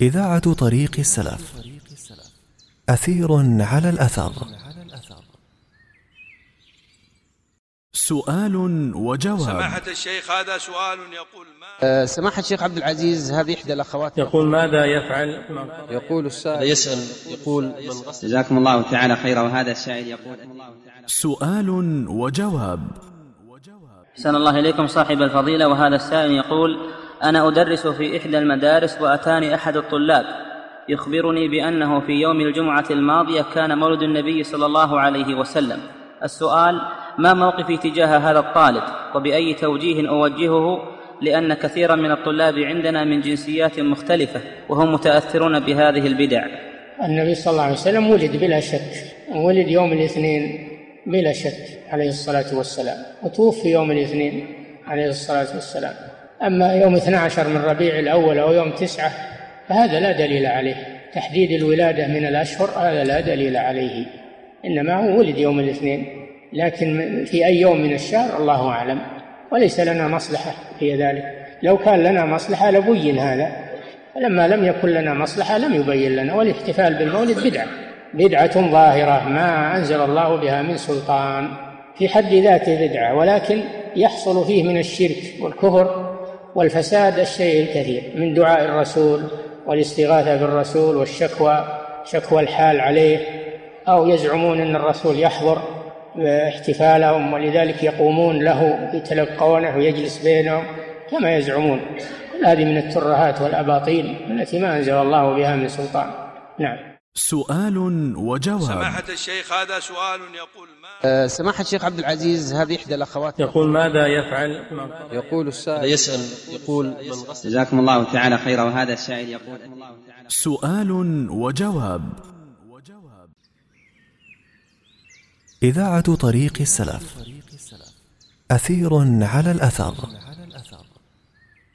إذاعة طريق السلف. أثير على الأثر. سؤال وجواب. سماحة الشيخ، هذا سؤال يقول ما سماحة الشيخ عبد العزيز، هذه إحدى الأخوات يقول ماذا يفعل؟ يقول السائل يسأل يقول من غسل. جزاكم الله تعالى خيرا. وهذا السائل يقول سؤال وجواب. أحسن الله إليكم صاحب الفضيلة. وهذا السائل يقول: أنا أدرس في إحدى المدارس، وأتاني أحد الطلاب يخبرني بأنه في يوم الجمعة الماضية كان مولد النبي صلى الله عليه وسلم. السؤال: ما موقفي تجاه هذا الطالب، وبأي توجيه أوجهه، لأن كثيرا من الطلاب عندنا من جنسيات مختلفة وهم متأثرون بهذه البدع. النبي صلى الله عليه وسلم ولد بلا شك، ولد يوم الاثنين بلا شك عليه الصلاة والسلام، وتوفي يوم الاثنين عليه الصلاة والسلام. أما يوم 12 من ربيع الأول أو يوم 9 فهذا لا دليل عليه. تحديد الولادة من الأشهر هذا لا دليل عليه، إنما هو ولد يوم الاثنين، لكن في أي يوم من الشهر الله أعلم، وليس لنا مصلحة في ذلك. لو كان لنا مصلحة لبين هذا، فلما لم يكن لنا مصلحة لم يبين لنا. والاحتفال بالمولد بدعة ظاهرة ما أنزل الله بها من سلطان، في حد ذاته بدعة، ولكن يحصل فيه من الشرك والكفر والفساد الشيء الكثير، من دعاء الرسول والاستغاثة بالرسول شكوى الحال عليه، أو يزعمون أن الرسول يحضر احتفالهم ولذلك يقومون له يتلقونه ويجلس بينهم كما يزعمون. كل هذه من الترهات والأباطيل التي ما أنزل الله بها من سلطان. نعم. سؤال وجواب. سماحة الشيخ، هذا سؤال يقول ما سماحة الشيخ عبد العزيز، هذه إحدى الأخوات يقول ماذا يفعل؟ يقول السائل يسأل يقول من غسل. جزاكم الله تعالى خيرا. وهذا السائل يقول سؤال وجواب. إذاعة طريق السلف. أثير على الأثر.